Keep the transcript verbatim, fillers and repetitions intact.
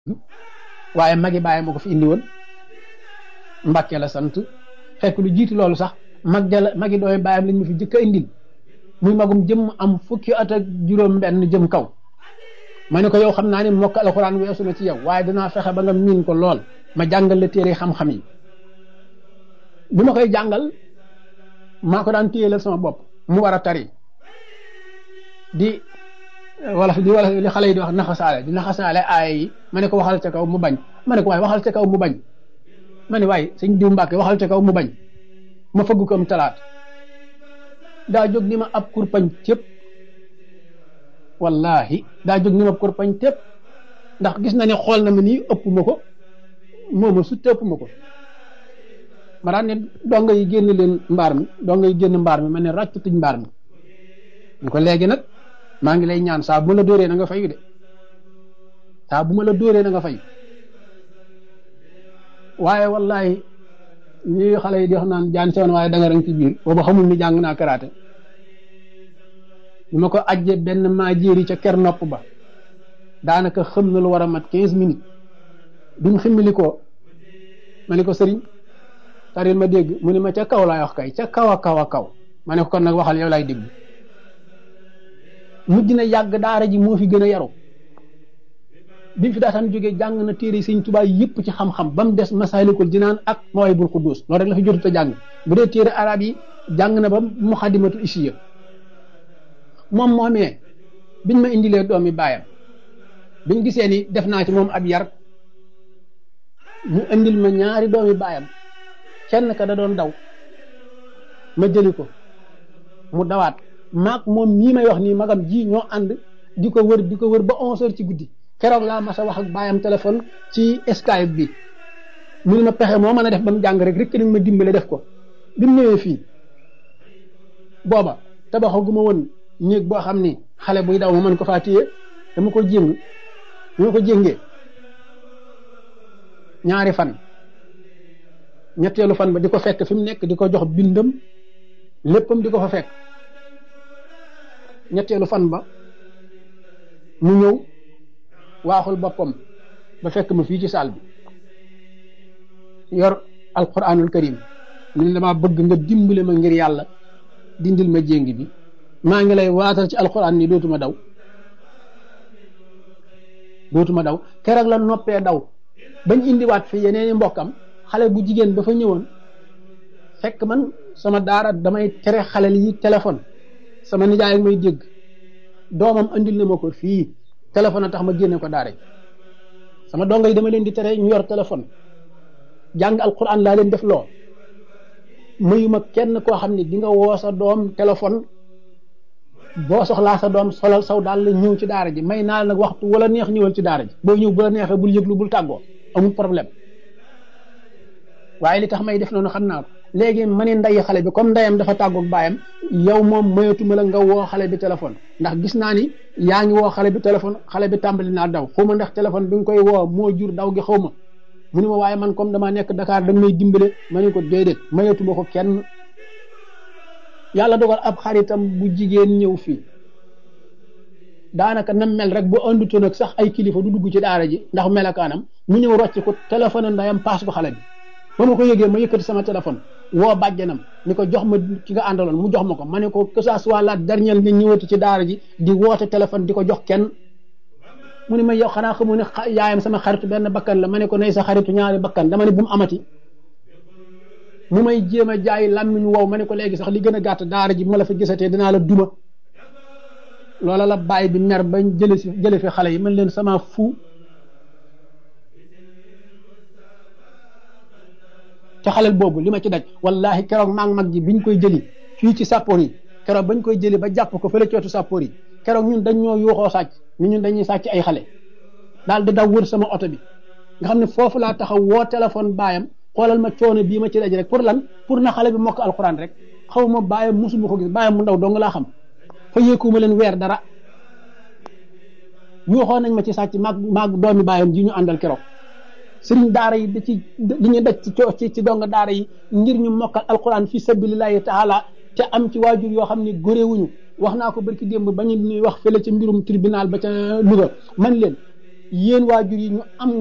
waaye magi bàyyi ma ko fi indi woon Mbàkke la sant fekk lu jiitu loolu sax mag jala magi dooy bàyyam lañ ma fi jëkk a indil muy magum jëm am fukki at ak juróom benn jëm kaw ma ne ko yow xam naa ne mokk alxuraan weesu na ci yow waaye danaa fexe ba nga miin ko lool ma jàngal la téere xam-xam yi bi ma koy jàngal maa ko daan téyelal sama bopp mu war a tari di wala di wala li xale yi di wax naxasaale di naxasaale aaya yi ma ne ko waxal ca kaw mu bañ ma ne ko waaye waxal ca kaw mu bañ ma ne waaye sëñ diw Mbàkke waxal ca kaw mu bañ ma fëgg ko am talaat daa jóg ni ma ab kurpañ tépp wallahi daa jóg ni ma ab kurpañ tépp ndax gis na ne xool na ma nii ëpp ma ko mooma su ëpp ma ko ma daan ne donga yi génn leen mbaar mi donga yi génn mbaar mi ma ne ràcc tuñ mbaar mi ñu ko léegi nag maa ngi lay ñaan saa bu ma la dóoree na nga fayu de saa bu ma la dóoree na nga fayu waaye wallahi ñi xale yi di wax naan jaan sewoon waaye danga rang ci biir boobu xamul ni jàng naa karaate ñu ma ko ajje benn maa jéeri ca ker nopp ba daanaka xam na lu war a mat quinze minutes duñ ximmili ko ma ne ko sëriñ taril ma dégg mu ne ma ca kaw laay wax kay ca kaw a kaw a kaw ma ne ko kon nag waxal yow laay dégg mujj na yàgg daara ji moo fi gën a yaru bi mu fi daataan jógee jàng na téere Sëñ Tuubaa yëpp ci xam-xam ba mu des Masaalikul Jinaan ak Mawaahibul Quddus loolu rek la fi jotut a jàng bu dee téere arab yi jàng na ba Muxaddamatul Isiya moom moomee biñ ma indilee doomi baayam biñ gisee ni def naa ci moom ab yar ñu indil ma ñaari doomi baayam kenn ka da doon daw ma jëli ko mu dawaat maak moom mii may wax nii magam ji ñoo ànd di ko wër di ko wër ba onze heures ci guddi keroog laa mas a wax ak baayam téléphone ci Skype bi mu ne ma pexe moo mën a def ba mu jàng rek rek nañ ma dimbale def ko bi mu ñëwee fii booba tabaxaguma woon néeg boo xam ni xale buy daw ma mën ko faa téye dama ko jéng dama ko jéngee ñaari fan ñetteelu fan ba di ko fekk fi mu nekk di ko jox bindam léppam di ko fa fekk ñetteelu fan ba mu ñëw waaxul boppam ba fekk ma fii ci saal bi yor alquranul karim mu ne damaa bëgg nga dimbale ma ngir yàlla dindil ma jéng bi maa ngi lay waatal ci alquran ni dootuma daw dootuma daw keroog la noppee daw bañ indiwaat fi yeneeni mbokkam xale bu jigéen ba fa ñëwoon fekk man sama daara damay tere xale yi téléphone sama nijaay ak may dégg doomam andil na ma ko fii téléphone a tax ma génne ko daara sama dongo yi dama leen di tere ñu yor téléphone jàng alquran laa leen def loo mayuma kenn koo xam ne di nga woo sa doom téléphone boo soxlaa sa doom solal saw daal la ñëw ci daara ji may naa la nag waxtu wala neex ñëwal ci daara ji boo ñëw bu la neexee bul yëglu bul tàggoo amul problème waaye li tax may def noonu xam naa ko léegi ma ne nday xale bi comme ndeyam dafa tàggoog baayam yow moom mayatuma la nga woo xale bi téléphone ndax gis naa ni yaa ngi woo xale bi téléphone xale bi tàmbali naa daw xaw ma ndax téléphone bi nga koy woo moo jur daw gi xaw ma mu ne ma waaye man comme damaa nekk Dakar dañ may dimbale ma ne ko déedéet mayatuma ko kenn yàlla dogal ab xaritam bu jigéen ñëw fii daanaka nam mel rek bu andutoon ak sax ay kilifa du dugg ci daara ji ndax melakaanam mu ñëw rocc ko téléphone ndayam paas ko xale bi ba ma ko yëgee ma yëkkati sama téléphone woo bàjjanam ni ko jox ma ki nga àndaloon mu jox ma ko ma ne ko que ça soit la dernière nga ñëwati ci daara ji di woote téléphone di ko jox kenn mu ne ma yow xanaa xamu ne yaayam sama xaritu benn bakkan la ma ne ko nay sa xaritu ñaari bakkan dama ne bu mu amati mu may jéem a jaay làmmiñ wow ma ne ko léegi sax li gën a gàtt daara ji bu ma la fa gisatee dinaa la duma loola la bàyyi bi mer bañ jële si jële fi xale yi man leen sama fu ca xalel boobu li ma ci daj wallahi keroog maa ngi mag ji biñ koy jëli fii ci sàppoor yi keroog bañ koy jëli ba jàpp ko fële cootu sàppoor yi keroog ñun dañ ñoo yuuxoo sàcc ni ñun dañuy sàcc ay xale daal di daw wër sama oto bi nga xam ne foofu laa taxaw woo téléphone baayam xoolal ma coono bii ma ci daj rek pour lan pour na xale bi mokk alxuraan rek xaw ma baayam musuma ko gis baayam mu ndaw dong laa xam fa yéekuma leen weer dara yuuxoo nañ ma ci sàcc maag maag doomi baayam ji ñu àndal keroog sëriñ daara yi da ci li ñu daj ci ci dong daara yi ngir ñu mokkal alquran fi sabilillahi taala te am ci waajur yoo xam ne góréewuñu wax naa ko barki démb ba ñu ñuy wax fële ci mbirum tribunal ba ca Louga man leen yéen waajur yi ñu am